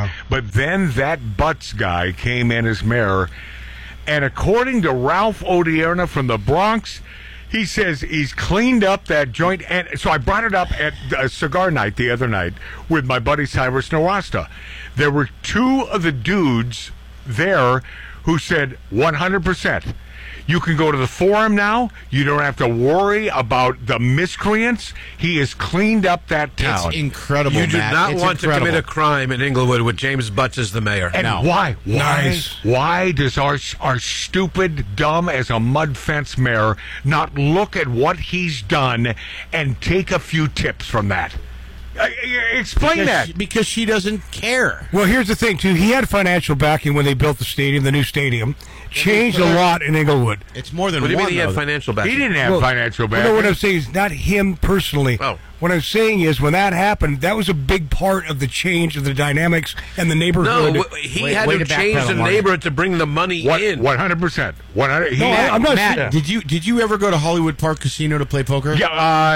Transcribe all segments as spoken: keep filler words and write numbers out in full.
Wow. But then that Butts guy came in as mayor, and according to Ralph Odierna from the Bronx, he says he's cleaned up that joint. And so I brought it up at a cigar night the other night with my buddy Cyrus Nowasta. There were two of the dudes there who said one hundred percent. You can go to the forum now. You don't have to worry about the miscreants. He has cleaned up that town. It's incredible, You do Matt. not It's want incredible. to commit a crime in Inglewood with James Butts as the mayor. And No. why? Why? Nice. Why does our our stupid, dumb as a mud fence mayor not look at what he's done and take a few tips from that? Uh, explain because that. She, because she doesn't care. Well, here's the thing, too. He had financial backing when they built the stadium, the new stadium. Changed a lot in Inglewood. It's more than What do you one. mean he had though. financial backing? He didn't have Well, financial Well, backing. no, what I'm saying is not him personally. Oh. What I'm saying is when that happened, that was a big part of the change of the dynamics and the No, neighborhood. w- he Wait- had way to to change backpedal, the Mark. neighborhood to bring the money in. One hundred percent. One hundred. He No, had, I'm not Matt, saying- did you did you ever go to Hollywood Park Casino to play poker? Yeah.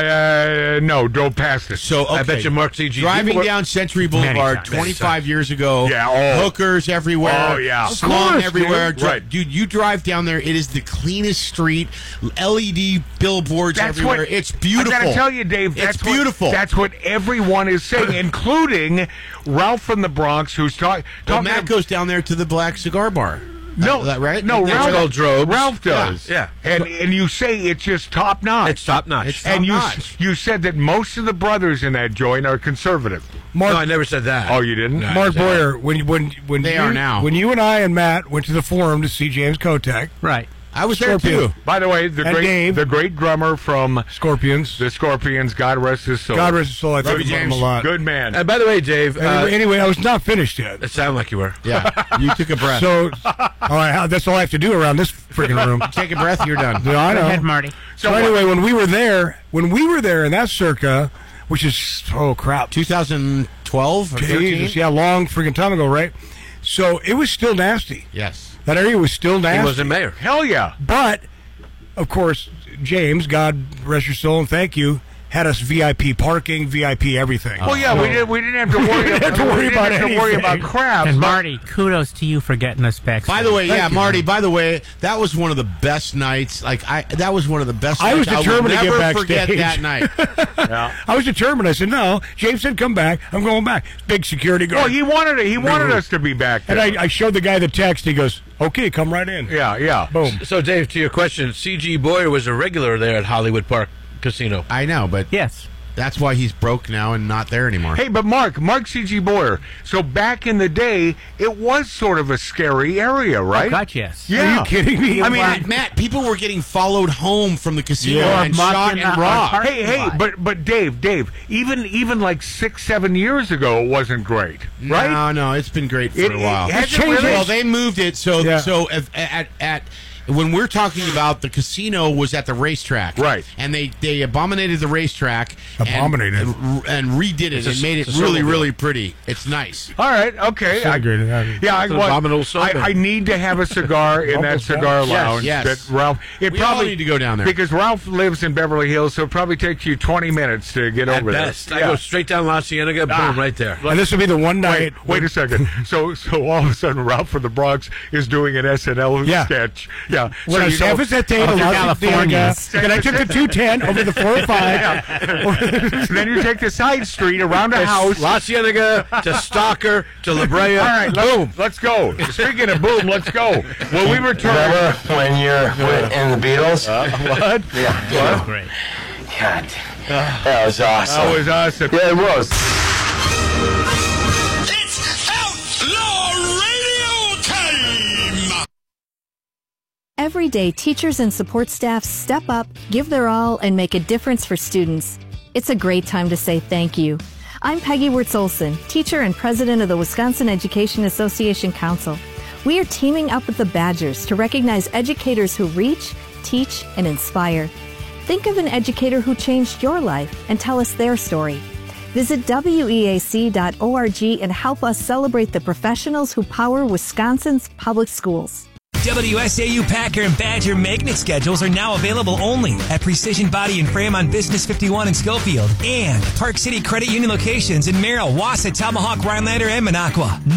Uh, uh, no, drove past it. So okay. I bet you Mark C G. Driving People- down Century Boulevard times. twenty-five years ago. Yeah, oh. Hookers everywhere. Oh, yeah. Of Slum course, everywhere. dude. Right. Dude, you drive down there. It is the cleanest street. L E D billboards That's everywhere. what It's beautiful. I gotta tell you, Dave. That's it's beautiful. What, that's what everyone is saying, including Ralph from the Bronx, who's talk, well, talking. Matt goes down there to the Black Cigar Bar. no, Uh, that right? No, That's Ralph, called Drobes. Ralph does. Yeah. and and you say it's just top notch. It's top notch. It's and you top-notch. you said that most of the brothers in that joint are conservative. Mark, No, I never said that. Oh, you didn't? Mark Boyer, when when when They you, are now. when you and I and Matt went to the forum to see James Kotek, Right. I was there Scorpion. too. By the way, the And great Dave. the great drummer from Scorpions, the Scorpions, God rest his soul. God rest his soul, I think Robbie about him a James, lot. Good man. And by the way, Dave, uh, Anyway, anyway, I was not finished yet. it sounded like you were. Yeah, you took a breath. So, all right, that's all I have to do around this freaking room. Take a breath. You're done. Yeah, I Go know. ahead, Marty. So anyway, when we were there, when we were there in that circa, which is oh crap, twenty twelve or thirteen? Jesus, yeah, long freaking time ago, right? So it was still nasty. Yes. That area was still He nasty. wasn't mayor. Hell yeah. But of course, James, God rest your soul, and thank you, had us V I P parking, V I P everything. Well, yeah, we didn't we didn't have to worry about have to worry we didn't about have to worry anything. about crap. And but- Marty, kudos to you for getting us back. By the way, Thank yeah, you, Marty. man. By the way, that was one of the best nights. Like I, that was one of the best. I was nights. determined to I get will never forget backstage. that night. Yeah. I was determined. I said, no. James said, come back. I'm going back. Big security guard. Well, he wanted it. He wanted us to be back there. and I, I showed the guy the text. He goes, okay, come right in. yeah, yeah. Boom. So, Dave, to your question, C G. Boyer was a regular there at Hollywood Park Casino. I know, but Yes. that's why he's broke now and not there anymore. Hey, but Mark, Mark C G. Boyer. So back in the day, it was sort of a scary area, right? Oh, God, yes. Yeah. Are you kidding me? I mean, Wow. Matt, people were getting followed home from the casino Yeah. and Or mugged shot in and a- robbed. or Hey, hey, but but Dave, Dave, even even like six, seven years ago, it wasn't great, right? No, no, it's been great for It- a it while. hasn't changed. really- Well, they moved it so Yeah. so if, at at when we're talking about the casino was at the racetrack, Right. And they they abominated the racetrack, Abominated. and, and redid it a- and made it it's a really snowmobile. really pretty. It's nice. All right, okay. I, Celebrated, I mean. yeah, I, It's an well, abominable I, snowman. I need to have a cigar in that Almost cigar done. Yes, lounge. yes. That Ralph. It We all probably need to go down there. because Ralph lives in Beverly Hills, so it probably takes you twenty minutes to get At over best. there. I Yeah. go straight down La Cienega, boom, Ah. right there. And this will be the one night. Wait, wait a second. So, so all of a sudden, Ralph from the Bronx is doing an S N L Yeah. sketch. Yeah. When so I you San know- Francisco, Up to Los California. Angeles, and I took the two ten over the four oh five. And then you take the side street around a house. La Cienega to Stalker to La Brea. All right, boom. let's, let's go. Speaking of boom, let's go. Well, we return. Remember when you're in the Beatles? What? Yeah. That was great. God, that was awesome. That was awesome. Yeah, it was. It's Outlaw Radio time! Every day, teachers and support staff step up, give their all, and make a difference for students. It's a great time to say thank you. I'm Peggy Wirtz-Olson, teacher and president of the Wisconsin Education Association Council. We are teaming up with the Badgers to recognize educators who reach, teach, and inspire. Think of an educator who changed your life and tell us their story. Visit W E A C dot org and help us celebrate the professionals who power Wisconsin's public schools. W S A U Packer and Badger magnet schedules are now available only at Precision Body and Frame on Business fifty-one in Schofield and Park City Credit Union locations in Merrill, Wausau, Tomahawk, Rhinelander, and Minocqua.